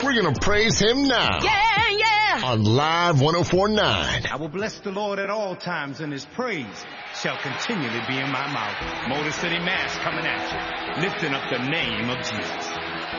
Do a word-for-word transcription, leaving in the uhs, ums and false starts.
we're going to praise him now. Yeah, yeah. On Live one oh four point nine. I will bless the Lord at all times, and his praise shall continually be in my mouth. Motor City Mass coming at you, lifting up the name of Jesus.